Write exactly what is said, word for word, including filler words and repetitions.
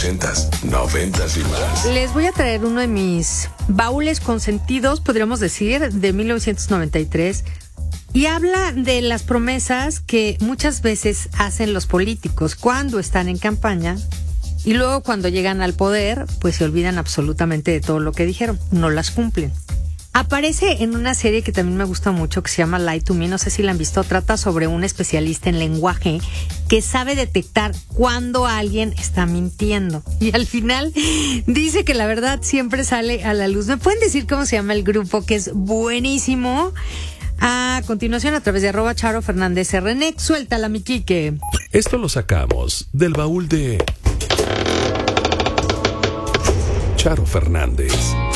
ochentas, noventas y más. Les voy a traer uno de mis baúles consentidos, podríamos decir, de mil novecientos noventa y tres. Y habla de las promesas que muchas veces hacen los políticos cuando están en campaña y luego cuando llegan al poder, pues se olvidan absolutamente de todo lo que dijeron, no las cumplen. Aparece en una serie que también me gusta mucho, que se llama Lie to Me, no sé si la han visto. Trata sobre un especialista en lenguaje que sabe detectar cuando alguien está mintiendo. Y al final dice que la verdad siempre sale a la luz. ¿Me pueden decir cómo se llama el grupo? Que es buenísimo. A continuación, a través de arroba Charo Fernández R N. Suéltala, mi Quique. Esto lo sacamos del baúl de Charo Fernández.